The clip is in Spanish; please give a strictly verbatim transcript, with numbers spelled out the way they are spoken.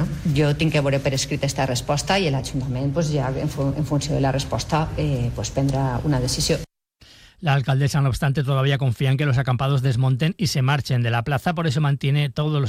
bueno, jo tinc que veure per escrit aquesta resposta i l'Ajuntament pues, ja en, fu en funció de la resposta eh, pues, prendrà una decisió. La alcaldesa, no obstante, todavía confía en que los acampados desmonten y se marchen de la plaza, por eso mantiene todos los